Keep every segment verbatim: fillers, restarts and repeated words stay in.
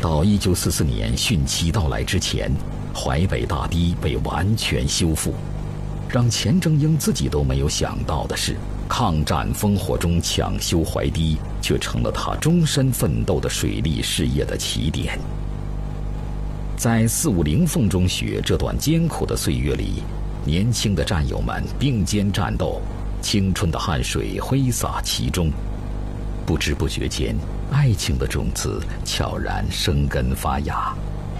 到一九四四年汛期到来之前，淮北大堤被完全修复。让钱正英自己都没有想到的是，抗战烽火中抢修淮堤，却成了他终身奋斗的水利事业的起点。在四五零凤中学这段艰苦的岁月里，年轻的战友们并肩战斗，青春的汗水挥洒其中。不知不觉间，爱情的种子悄然生根发芽。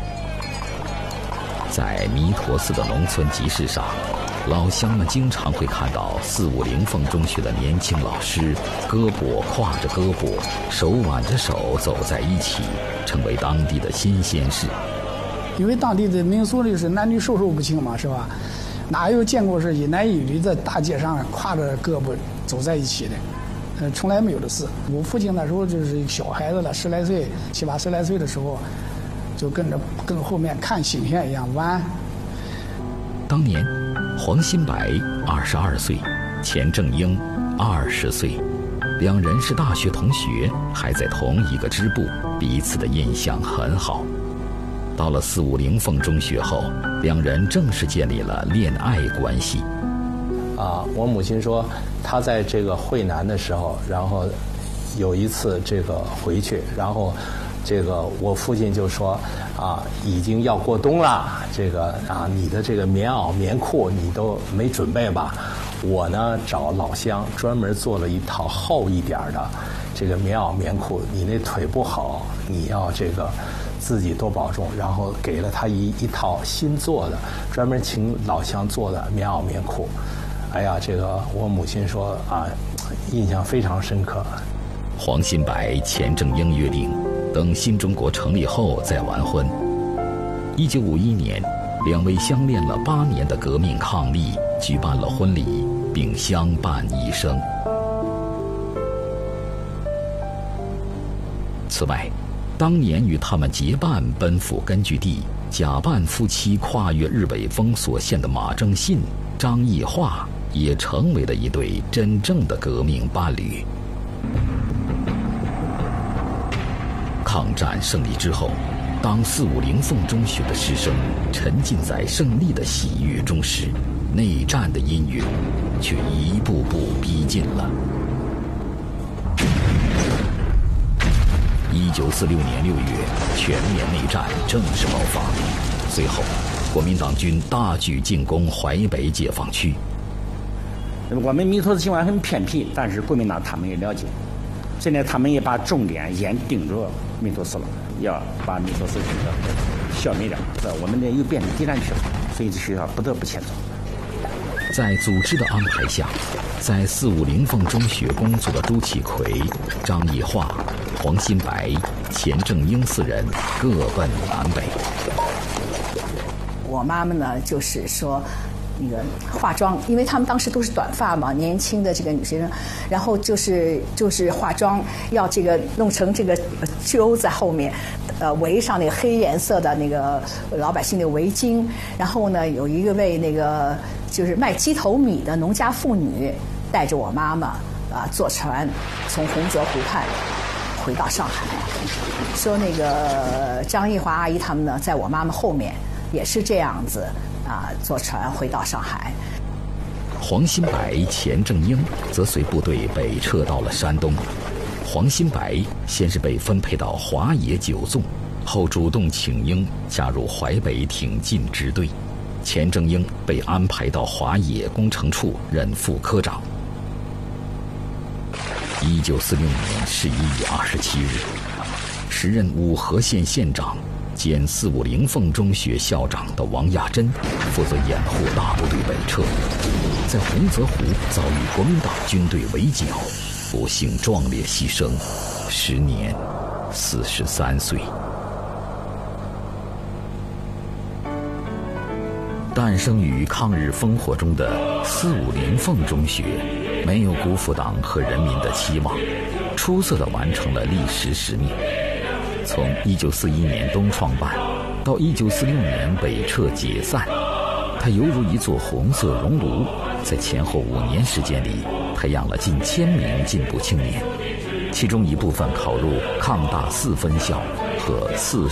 在弥陀寺的农村集市上，老乡们经常会看到四五零凤中学的年轻老师胳膊挎着胳膊，手挽着手走在一起，成为当地的新鲜事。 因为当地的民俗里是男女授受不亲嘛，是吧？哪有见过是一男一女在大街上挎着胳膊走在一起的？呃，从来没有的事。我父亲那时候就是小孩子了，十来岁、七八十来岁的时候，就跟着跟后面看星星一样玩。 当年，黄新白二十二岁，钱正英二十岁，两人是大学同学，还在同一个支部，彼此的印象很好。到了四五零凤中学后，两人正式建立了恋爱关系。 啊，我母亲说，她在这个惠南的时候，然后有一次这个回去，然后这个我父亲就说，啊，已经要过冬了，这个啊，你的这个棉袄棉裤你都没准备吧？我呢找老乡专门做了一套厚一点的这个棉袄棉裤，你那腿不好，你要这个自己多保重。然后给了他一一套新做的，专门请老乡做的棉袄棉裤。哎呀，这个我母亲说啊，印象非常深刻。 黄新白、钱正英约定，等新中国成立后再完婚。一九五一年，两位相恋了八年的革命伉俪举办了婚礼，并相伴一生。此外，当年与他们结伴奔赴根据地，假扮夫妻跨越日伪封锁线的马正信、张义化，也成为了一对真正的革命伴侣。抗战胜利之后，当四五零凤中学的师生沉浸在胜利的喜悦中时，内战的阴云却一步步逼近了。一九四六年六月，全面内战正式爆发。随后，国民党军大举进攻淮北解放区。 我们弥陀寺尽管很偏僻，但是国民党他们也了解，现在他们也把重点严盯着弥陀寺了，要把弥陀寺这个消灭掉。这我们这又变成敌占区了，所以这学校不得不迁走。 在组织的安排下，在四五零凤中学工作的朱启奎、张义化、黄新白、钱正英四人各奔南北。 我妈妈呢，就是说那个化妆，因为他们当时都是短发嘛，年轻的这个女学生，然后就是就是化妆，要这个弄成这个揪在后面，呃，围上那个黑颜色的那个老百姓的围巾，然后呢，有一个位那个就是卖鸡头米的农家妇女带着我妈妈啊坐船从洪泽湖畔回到上海，说那个张义华阿姨他们呢，在我妈妈后面也是这样子。啊，坐船回到上海。 黄新白、钱正英则随部队北撤到了山东。黄新白先是被分配到华野九纵，后主动请缨加入淮北挺进支队。钱正英被安排到华野工程处任副科长。一九四六年十一月二十七日，时任五河县县长兼四五零凤中学校长的王亚珍负责掩护大部队北撤，在洪泽湖遭遇国民党军队围剿，不幸壮烈牺牲，时年四十三岁。诞生于抗日烽火中的四五零凤中学，没有辜负党和人民的期望，出色地完成了历史使命。从一九四一年冬创办到一九四六年北撤解散，它犹如一座红色熔炉，在前后五年时间里培养了近千名进步青年，其中一部分考入抗大四分校和四